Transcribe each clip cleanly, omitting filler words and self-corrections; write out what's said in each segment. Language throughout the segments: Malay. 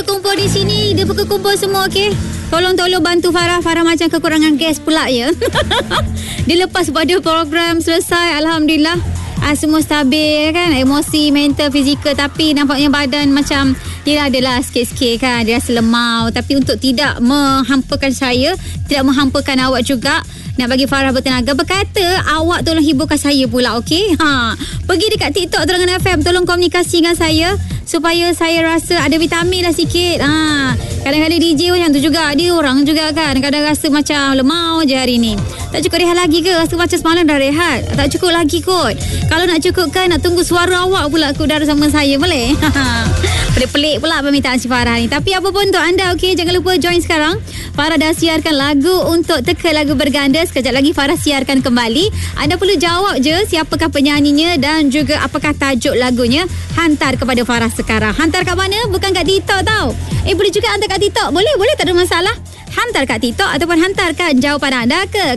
kumpul di sini. Dia kumpul semua, okey? Tolong bantu Farah. Farah macam kekurangan gas pula ya. Dia lepas pada program selesai, alhamdulillah. Semua stabil kan, emosi, mental, fizikal. Tapi nampaknya badan macam dia adalah sikit-sikit kan, dia rasa lemau. Tapi untuk tidak menghampakan saya, tidak menghampakan awak juga, nak bagi Farah bertenaga, berkata awak tolong hiburkan saya pula, okey? Pergi dekat TikTok Terengganu FM, tolong komunikasi dengan saya supaya saya rasa ada vitamin lah sikit. Kadang-kadang DJ macam tu juga, dia orang juga kan, kadang rasa macam lemau je hari ni. Tak cukup rehat lagi ke? Rasa macam semalam dah rehat. Tak cukup lagi kot. Kalau nak cukupkan, nak tunggu suara awak pula aku dah sama saya, boleh? Pelik-pelik pula permintaan si Farah ni. Tapi apa pun untuk anda, okey, jangan lupa join sekarang. Farah dah siarkan lagu untuk teka lagu berganda. Sekejap lagi Farah siarkan kembali. Anda perlu jawab je siapakah penyanyinya dan juga apakah tajuk lagunya. Hantar kepada Farah sekarang. Hantar kat mana? Bukan kat TikTok tau. Boleh juga hantar kat TikTok. Boleh, tak ada masalah. Hantar kat TikTok ataupun hantarkan jawapan anda ke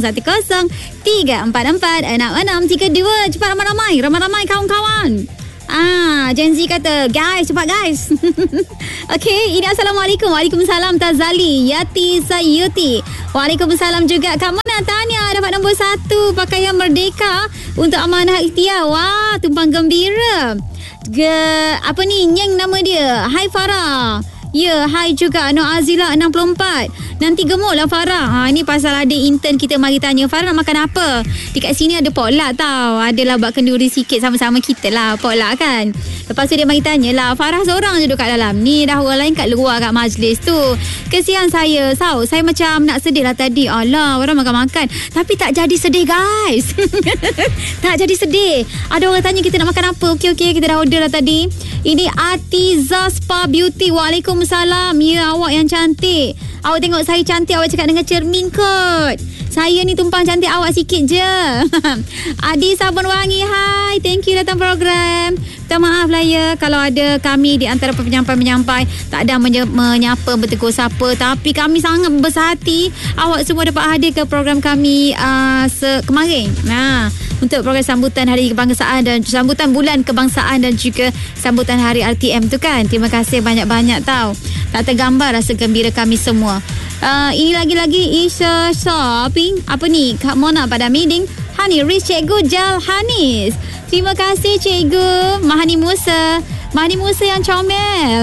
010-344-6632. Cepat ramai-ramai kawan-kawan. Gen Z kata, guys, cepat guys. Okey, ini Assalamualaikum. Waalaikumsalam Tazali Yati Sayuti. Waalaikumsalam juga Kak Mona Tanya, dapat nombor 1 pakaian merdeka untuk amanah ikhtiar. Wah, tumpang gembira. Apa ni, Nyeng nama dia. Hai Farah. Ya, hai juga Nur Azila 64. Nanti gemuk lah Farah. Ini pasal ada intern kita mari tanya, Farah nak makan apa? Dekat sini ada potluck tau. Adalah buat kenduri sikit sama-sama kita lah, potluck kan. Lepas tu dia mari tanya lah, Farah seorang je duduk kat dalam ni, dah orang lain kat luar kat majlis tu. Kesian saya, saya macam nak sedih lah tadi. Alah, orang makan-makan tapi tak jadi sedih guys. Tak jadi sedih. Ada orang tanya kita nak makan apa. Okey, kita dah order lah tadi. Ini Atiza Spa Beauty. Waalaikumsalam. Ya, awak yang cantik. Awak tengok saya cantik, awak cakap dengan cermin kot. Saya ni tumpang cantik awak sikit je. Adi Sabun Wangi, hai. Thank you datang program. Minta maaf lah ya kalau ada kami di antara penyampai-menyampai tak ada menyapa bertegur sapa. Tapi kami sangat berbesar hati awak semua dapat hadir ke program kami kemarin. Untuk program sambutan Hari Kebangsaan dan sambutan Bulan Kebangsaan dan juga sambutan Hari RTM tu kan. Terima kasih banyak-banyak tau. Tak tergambar rasa gembira kami semua. Ini lagi-lagi Isha Shopping. Apa ni? Kak Mona pada meeting. Hani Riz Cikgu Jal Hanis. Terima kasih Cikgu Mahani Musa yang comel.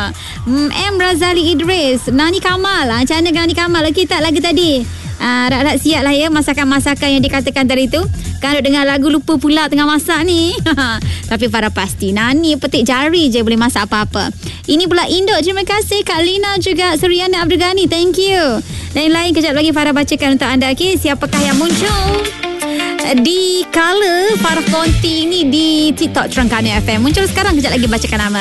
M Razali Idris. Nani Kamal. Macam mana Nani Kamal? Kita lagi tadi. Rak-rak siap lah ya masakan-masakan yang dikatakan tadi tu. Kalau dengar lagu lupa pula tengah masak ni. Tapi Farah pasti Nani petik jari je boleh masak apa-apa. Ini pula Indok. Terima kasih Kak Lina juga Suriana Abdul Ghani. Thank you. Dan lain kejap lagi Farah bacakan untuk anda. Okay, siapakah yang muncul di Color Farah Konti ni di TikTok Terengganu FM. Muncul sekarang, kejap lagi bacakan nama.